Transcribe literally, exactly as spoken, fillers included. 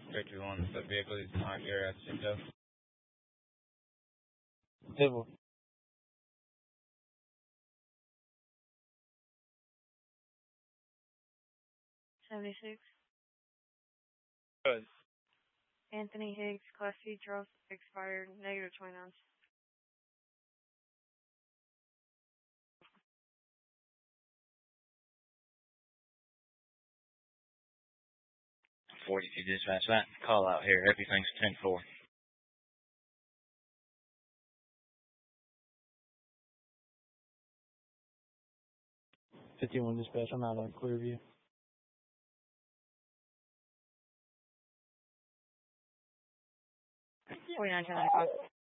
fifty-one, the vehicle is not here at Cinto. Civil. seventy-six. Good. Anthony Higgs, Class C, Charles, expired, negative twenty-nine. forty-two dispatch, that call out here, everything's ten four. fifty-one dispatch, I'm out on Clearview. forty-nine, ten ninety-five.